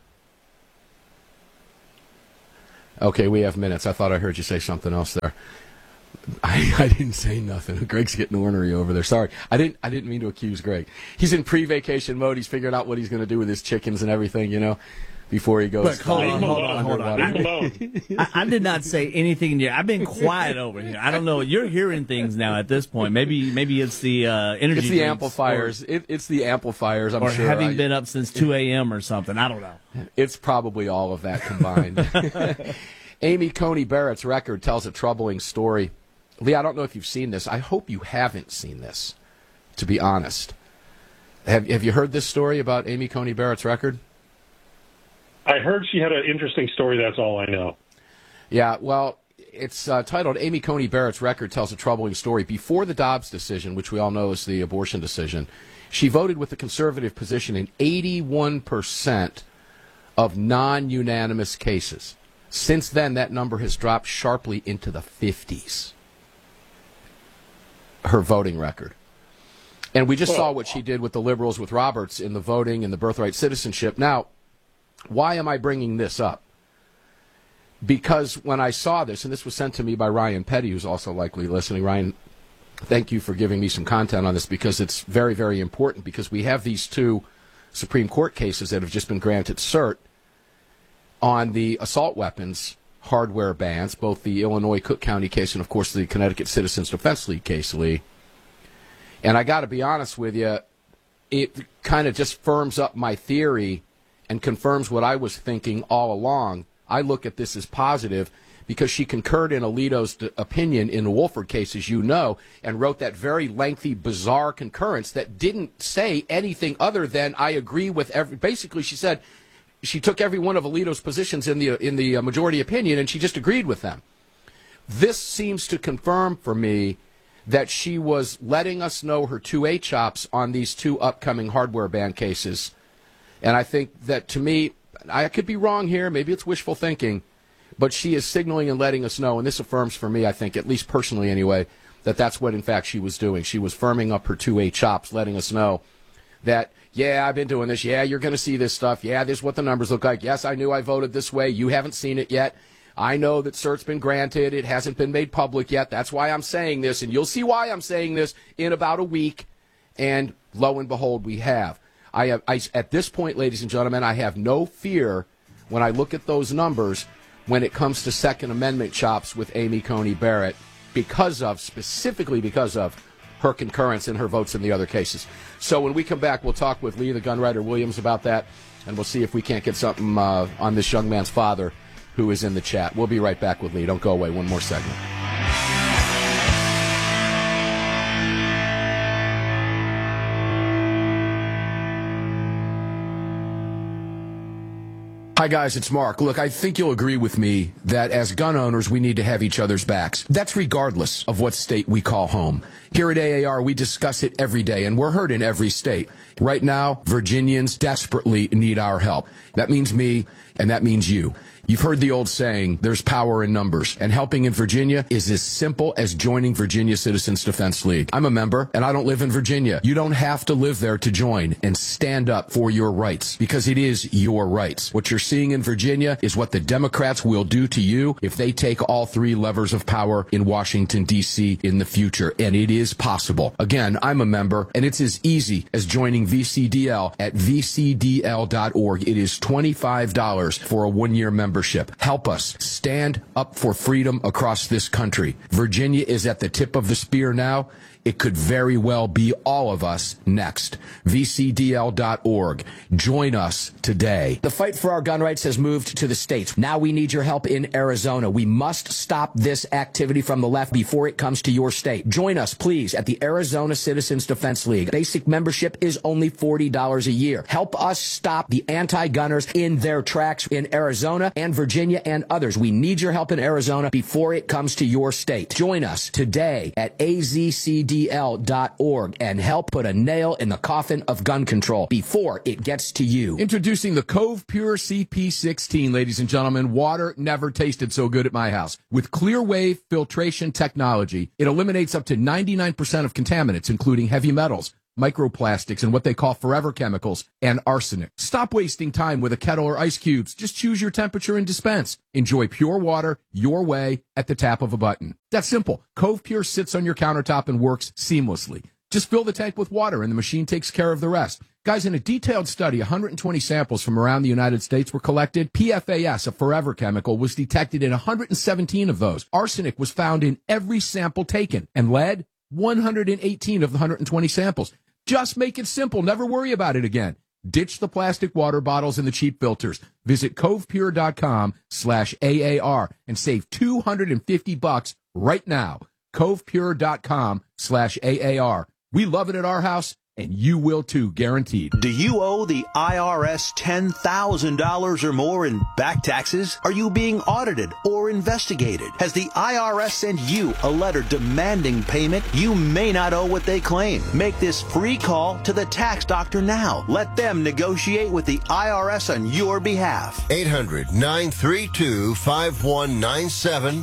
Okay, we have minutes. I thought I heard you say something else there. I didn't say nothing. Greg's getting ornery over there. Sorry. I didn't mean to accuse Greg. He's in pre-vacation mode. He's figured out what he's going to do with his chickens and everything, before he goes. Look, hold on. I did not say anything yet. I've been quiet over here. I don't know. You're hearing things now at this point. Maybe it's the energy. It's the amplifiers. It's the amplifiers, I'm sure. Or having been up since 2 a.m. or something. I don't know. It's probably all of that combined. Amy Coney Barrett's record tells a troubling story. Lee, I don't know if you've seen this. I hope you haven't seen this, to be honest. Have you heard this story about Amy Coney Barrett's record? I heard she had an interesting story. That's all I know. Yeah, well, it's titled Amy Coney Barrett's record tells a troubling story. Before the Dobbs decision, which we all know is the abortion decision, she voted with the conservative position in 81% of non-unanimous cases. Since then, that number has dropped sharply into the 50s. Her voting record. And we just saw what she did with the liberals, with Roberts, in the voting and the birthright citizenship. Now, why am I bringing this up? Because when I saw this, and this was sent to me by Ryan Petty, who's also likely listening. Ryan, thank you for giving me some content on this, because it's very, very important, because we have these two Supreme Court cases that have just been granted cert on the assault weapons hardware bans, both the Illinois Cook County case and, of course, the Connecticut Citizens Defense League case, Lee. And I got to be honest with you, it kind of just firms up my theory and confirms what I was thinking all along. I look at this as positive, because she concurred in Alito's opinion in the Wolford case, as you know, and wrote that very lengthy, bizarre concurrence that didn't say anything other than I agree with every. Basically, she said she took every one of Alito's positions in the majority opinion, and she just agreed with them. This seems to confirm for me that she was letting us know her 2A chops on these two upcoming hardware ban cases. And I think that, to me, I could be wrong here, maybe it's wishful thinking, but she is signaling and letting us know, and this affirms for me, I think, at least personally anyway, that that's what, in fact, she was doing. She was firming up her 2A chops, letting us know that, yeah, I've been doing this. Yeah, you're going to see this stuff. Yeah, this is what the numbers look like. Yes, I knew I voted this way. You haven't seen it yet. I know that cert's been granted. It hasn't been made public yet. That's why I'm saying this, and you'll see why I'm saying this in about a week. And lo and behold, we have. At this point, ladies and gentlemen, I have no fear when I look at those numbers when it comes to Second Amendment chops with Amy Coney Barrett, specifically because of her concurrence in her votes in the other cases. So when we come back, we'll talk with Lee the Gunwriter Williams about that, and we'll see if we can't get something on this young man's father who is in the chat. We'll be right back with Lee. Don't go away. One more segment. Hi, guys, it's Mark. Look, I think you'll agree with me that as gun owners, we need to have each other's backs. That's regardless of what state we call home. Here at AAR, we discuss it every day, and we're heard in every state. Right now, Virginians desperately need our help. That means me, and that means you. You've heard the old saying, there's power in numbers, and helping in Virginia is as simple as joining Virginia Citizens Defense League. I'm a member, and I don't live in Virginia. You don't have to live there to join and stand up for your rights, because it is your rights. What you're seeing in Virginia is what the Democrats will do to you if they take all three levers of power in Washington, D.C. in the future, and it is possible. Again, I'm a member, and it's as easy as joining VCDL at vcdl.org. It is $25 for a one-year membership. Help us stand up for freedom across this country. Virginia is at the tip of the spear now. It could very well be all of us next. VCDL.org. Join us today. The fight for our gun rights has moved to the states. Now we need your help in Arizona. We must stop this activity from the left before it comes to your state. Join us, please, at the Arizona Citizens Defense League. Basic membership is only $40 a year. Help us stop the anti-gunners in their tracks. projects in Arizona and Virginia and others. We need your help in Arizona before it comes to your state. Join us today at azcdl.org and help put a nail in the coffin of gun control before it gets to you. Introducing the Cove Pure CP16, ladies and gentlemen. Water never tasted so good at my house. With clear wave filtration technology, it eliminates up to 99% of contaminants, including heavy metals, microplastics, and what they call forever chemicals, and arsenic. Stop wasting time with a kettle or ice cubes. Just choose your temperature and dispense. Enjoy pure water your way at the tap of a button. That's simple. Cove Pure sits on your countertop and works seamlessly. Just fill the tank with water and the machine takes care of the rest. Guys, in a detailed study, 120 samples from around the United States were collected. PFAS, a forever chemical, was detected in 117 of those. Arsenic was found in every sample taken, and lead, 118 of the 120 samples. Just make it simple. Never worry about it again. Ditch the plastic water bottles and the cheap filters. Visit covepure.com/AAR and save $250 right now. covepure.com/AAR. We love it at our house, and you will too, guaranteed. Do you owe the IRS $10,000 or more in back taxes? Are you being audited or investigated? Has the IRS sent you a letter demanding payment? You may not owe what they claim. Make this free call to the tax doctor now. Let them negotiate with the IRS on your behalf. 800-932-5197.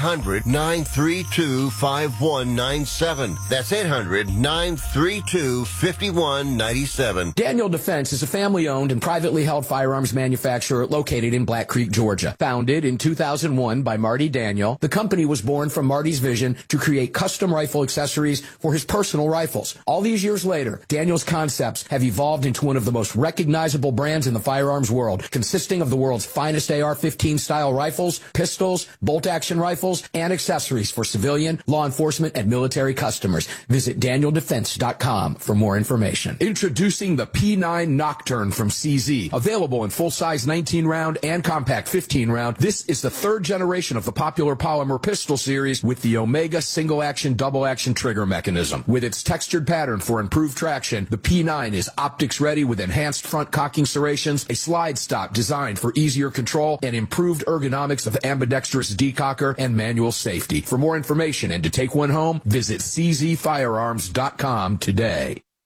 800-932-5197. That's 800-932-5197. 5197. Daniel Defense is a family-owned and privately held firearms manufacturer located in Black Creek, Georgia. Founded in 2001 by Marty Daniel, the company was born from Marty's vision to create custom rifle accessories for his personal rifles. All these years later, Daniel's concepts have evolved into one of the most recognizable brands in the firearms world, consisting of the world's finest AR-15 style rifles, pistols, bolt-action rifles, and accessories for civilian, law enforcement, and military customers. Visit DanielDefense.com for more information. Introducing the P9 Nocturne from CZ. Available in full-size 19-round and compact 15-round, this is the third generation of the popular polymer pistol series with the Omega single-action, double-action trigger mechanism. With its textured pattern for improved traction, the P9 is optics-ready with enhanced front cocking serrations, a slide stop designed for easier control, and improved ergonomics of ambidextrous decocker and manual safety. For more information and to take one home, visit czfirearms.com today.